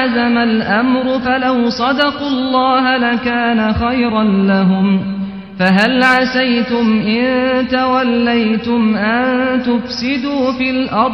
عزم الأمر فلو صدقوا الله لكان خيرا لهم فهل عسيتم إن توليتم أن تفسدوا في الأرض